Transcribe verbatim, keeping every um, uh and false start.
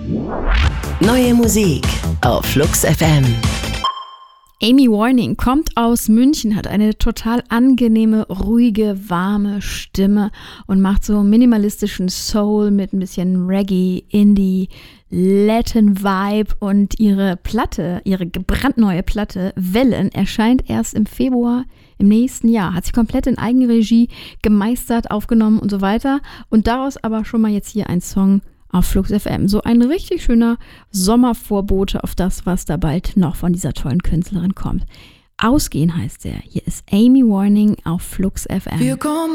Neue Musik auf Flux F M. Amy Warning kommt aus München, hat eine total angenehme, ruhige, warme Stimme und macht so minimalistischen Soul mit ein bisschen Reggae, Indie, Latin Vibe, und ihre Platte, ihre brandneue Platte Wellen erscheint erst im Februar im nächsten Jahr. Hat sie komplett in Eigenregie gemeistert, aufgenommen und so weiter, und daraus aber schon mal jetzt hier ein Song auf Flux F M. So ein richtig schöner Sommervorbote auf das, was da bald noch von dieser tollen Künstlerin kommt. Ausgehen heißt er. Hier ist Amy Warning auf Flux F M.